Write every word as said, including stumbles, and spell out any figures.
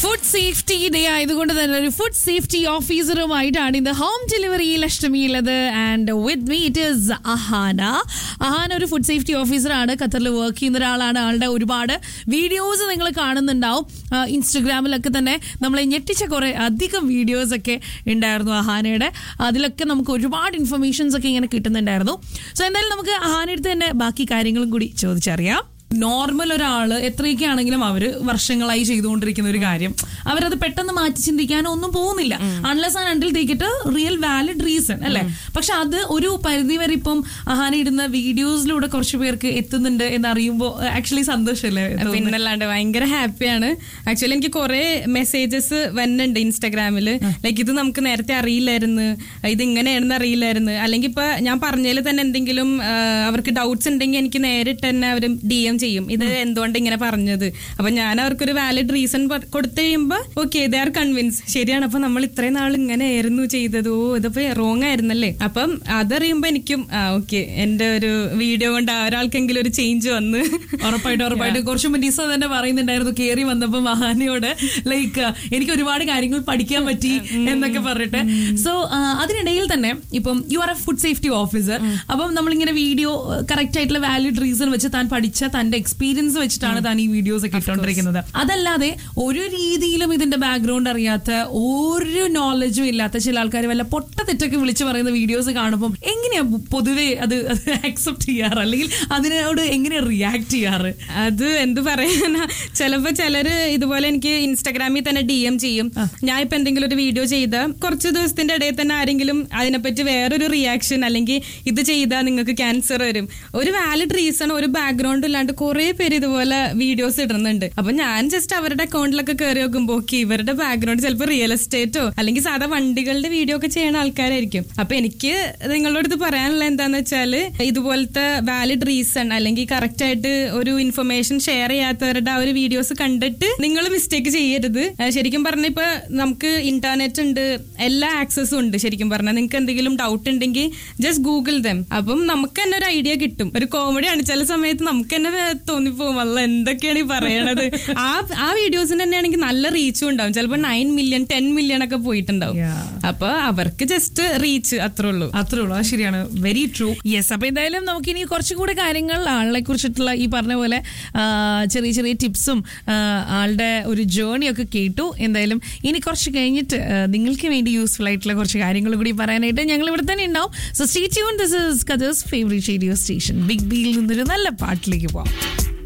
Food safety day ആയതുകൊണ്ട് തന്നെ ഒരു ഫുഡ് സേഫ്റ്റി ഓഫീസറുമായിട്ടാണ് ഇന്ന് home ഡെലിവറിയിൽ അഷ്ടമിയുള്ളത്. And with me it is Ahana. Ahana ഒരു ഫുഡ് സേഫ്റ്റി ഓഫീസറാണ്, ഖത്തറിൽ വർക്ക് ചെയ്യുന്ന ഒരാളാണ്. ആളുടെ ഒരുപാട് വീഡിയോസ് നിങ്ങൾ കാണുന്നുണ്ടാവും. ഇൻസ്റ്റഗ്രാമിലൊക്കെ തന്നെ നമ്മളെ ഞെട്ടിച്ച കുറെ അധികം വീഡിയോസ് ഒക്കെ ഉണ്ടായിരുന്നു അഹാനയുടെ. അതിലൊക്കെ നമുക്ക് ഒരുപാട് ഇൻഫർമേഷൻസ് ഒക്കെ ഇങ്ങനെ കിട്ടുന്നുണ്ടായിരുന്നു. സോ എന്തായാലും നമുക്ക് അഹാനയുടെ തന്നെ ബാക്കി കാര്യങ്ങളും കൂടി ചോദിച്ചറിയാം. നോർമൽ ഒരാള് എത്രയൊക്കെ ആണെങ്കിലും അവര് വർഷങ്ങളായി ചെയ്തുകൊണ്ടിരിക്കുന്ന ഒരു കാര്യം അവരത് പെട്ടെന്ന് മാറ്റി ചിന്തിക്കാനോ ഒന്നും പോകുന്നില്ല, unless and until they get A real valid reason അല്ലെ. പക്ഷെ അത് ഒരു പരിധി വരെ ഇപ്പം അഹാന ഇടുന്ന വീഡിയോസിലൂടെ കുറച്ച് പേർക്ക് എത്തുന്നുണ്ട് എന്ന് അറിയുമ്പോൾ ആക്ച്വലി സന്തോഷമല്ലേ? പിന്നല്ലാണ്ട് ഭയങ്കര ഹാപ്പിയാണ്. ആക്ച്വലി എനിക്ക് കുറെ മെസ്സേജസ് വന്നിട്ടുണ്ട് ഇൻസ്റ്റാഗ്രാമില്, ലൈക്ക് ഇത് നമുക്ക് നേരത്തെ അറിയില്ലായിരുന്നു, ഇത് ഇങ്ങനെയാണെന്ന് അറിയില്ലായിരുന്നു, അല്ലെങ്കിൽ ഇപ്പൊ ഞാൻ പറഞ്ഞതിൽ തന്നെ എന്തെങ്കിലും അവർക്ക് ഡൗട്ട്സ് ഉണ്ടെങ്കിൽ എനിക്ക് നേരിട്ട് തന്നെ അവർ ഡി എം ചെയ്യും, ഇത് എന്തുകൊണ്ട് ഇങ്ങനെ പറഞ്ഞത്. അപ്പൊ ഞാൻ അവർക്കൊരു വാലിഡ് റീസൺ കൊടുത്തു കഴിയുമ്പോ ഓക്കെ ദേ ആർ കൺവിൻസ്, ശരിയാണ്, അപ്പൊ നമ്മൾ ഇത്രയും നാൾ ഇങ്ങനെ ആയിരുന്നു ചെയ്തത്, ഓ ഇതിപ്പോ റോങ് ആയിരുന്നല്ലേ. അപ്പം അതറിയുമ്പോ എനിക്കും ആ ഓക്കെ എന്റെ ഒരു വീഡിയോ കൊണ്ട് ഒരാൾക്കെങ്കിലും ഒരു ചേഞ്ച് വന്ന്. ഉറപ്പായിട്ടും ഉറപ്പായിട്ടും കുറച്ച് മുന്നീസ തന്നെ പറയുന്നുണ്ടായിരുന്നു കയറി വന്നപ്പോ മഹാനയോട്, ലൈക്ക് എനിക്ക് ഒരുപാട് കാര്യങ്ങൾ പഠിക്കാൻ പറ്റി എന്നൊക്കെ പറഞ്ഞിട്ട്. സോ അതിനിടയിൽ തന്നെ ഇപ്പം you are A food safety officer, അപ്പം നമ്മളിങ്ങനെ വീഡിയോ കറക്റ്റ് ആയിട്ടുള്ള വാലിഡ് റീസൺ വെച്ച് താൻ പഠിച്ച തന്റെ എക്സ്പീരിയൻസ് വെച്ചിട്ടാണ് താൻ ഈ വീഡിയോസ് ഒക്കെ ഇട്ടുകൊണ്ടിരിക്കുന്നത്. അതല്ലാതെ ഒരു രീതിയിലും ഇതിന്റെ ബാക്ക്ഗ്രൗണ്ട് അറിയാത്ത, ഒരു നോളജും ഇല്ലാത്ത ചില ആൾക്കാർ വല്ല പൊട്ട തെറ്റൊക്കെ വിളിച്ചു പറയുന്ന വീഡിയോസ് കാണുമ്പോൾ എങ്ങനെയാ പൊതുവെ അത് അക്സെപ്റ്റ് ചെയ്യാറ്, അല്ലെങ്കിൽ അതിനോട് എങ്ങനെയാ റിയാക്ട് ചെയ്യാറ്? അത് എന്ത് പറയാനാ, ചിലപ്പോ ചിലര് ഇതുപോലെ എനിക്ക് ഇൻസ്റ്റാഗ്രാമിൽ തന്നെ ഡി എം ചെയ്യും. ഞാൻ ഇപ്പൊ എന്തെങ്കിലും ഒരു വീഡിയോ ചെയ്ത കുറച്ച് ദിവസത്തിന്റെ ഇടയിൽ തന്നെ ആരെങ്കിലും അതിനെപ്പറ്റി വേറൊരു റിയാക്ഷൻ, അല്ലെങ്കിൽ ഇത് ചെയ്താൽ നിങ്ങൾക്ക് ക്യാൻസർ വരും, ഒരു വാലിഡ് റീസൺ ഒരു ബാക്ക്ഗ്രൗണ്ട് ഇല്ലാണ്ട് കുറെ പേര് ഇതുപോലെ വീഡിയോസ് ഇടുന്നുണ്ട്. അപ്പൊ ഞാൻ ജസ്റ്റ് അവരുടെ അക്കൗണ്ടിലൊക്കെ കയറി നോക്കുമ്പോ ഓക്കെ ഇവരുടെ ബാക്ക്ഗ്രൗണ്ട് ചിലപ്പോൾ റിയൽ എസ്റ്റേറ്റോ അല്ലെങ്കിൽ സാധാ വണ്ടികളുടെ വീഡിയോ ഒക്കെ ചെയ്യുന്ന ആൾക്കാരായിരിക്കും. അപ്പൊ എനിക്ക് നിങ്ങളുടെ അടുത്ത് പറയാനുള്ള എന്താന്ന് വെച്ചാല് ഇതുപോലത്തെ വാലിഡ് റീസൺ അല്ലെങ്കിൽ കറക്റ്റ് ആയിട്ട് ഒരു ഇൻഫർമേഷൻ ഷെയർ ചെയ്യാത്തവരുടെ ആ ഒരു വീഡിയോസ് കണ്ടിട്ട് നിങ്ങൾ മിസ്റ്റേക്ക് ചെയ്യരുത്. ശരിക്കും പറഞ്ഞ ഇപ്പൊ നമുക്ക് ഇന്റർനെറ്റ് ഉണ്ട്, എല്ലാ ആക്സസും ഉണ്ട്. ശരിക്കും പറഞ്ഞാൽ നിങ്ങൾക്ക് എന്തെങ്കിലും ഡൗട്ട് ഉണ്ടെങ്കിൽ ജസ്റ്റ് ഗൂഗിൾ ദം. അപ്പം നമുക്ക് തന്നെ ഒരു ഐഡിയ കിട്ടും. ഒരു കോമഡിയാണ് ചില സമയത്ത് നമുക്ക് തന്നെ തോന്നിപ്പോകും അല്ല എന്തൊക്കെയാണ് ഈ പറയണത്. ആ ആ വീഡിയോസിന് തന്നെ ആണെങ്കിൽ നല്ല റീച്ചും ഉണ്ടാവും, ചിലപ്പോൾ നയൻ മില്യൺ ടെൻ മില്യൺ ഒക്കെ പോയിട്ടുണ്ടാവും. അപ്പൊ അവർക്ക് ജസ്റ്റ് റീച്ച് അത്രേ ഉള്ളൂ അത്രേ ഉള്ളൂ അത് ശരിയാണ്, വെരി ട്രൂ. യെസ്. അപ്പൊ എന്തായാലും നമുക്ക് ഇനി കുറച്ചുകൂടി കാര്യങ്ങൾ ആളെ കുറിച്ചിട്ടുള്ള ഈ പറഞ്ഞ പോലെ ചെറിയ ചെറിയ ടിപ്സും ആളുടെ ഒരു ജേർണി ഒക്കെ കേട്ടു. എന്തായാലും ഇനി കുറച്ച് കഴിഞ്ഞിട്ട് നിങ്ങൾക്ക് വേണ്ടി യൂസ്ഫുൾ ആയിട്ടുള്ള കുറച്ച് കാര്യങ്ങൾ കൂടി പറയാനായിട്ട് ഞങ്ങൾ ഇവിടെ തന്നെ ഉണ്ടാവും. So stay tuned. This is Qatar's favourite radio station big ബിയിൽ നിന്നൊരു നല്ല പാട്ടിലേക്ക് പോവാം.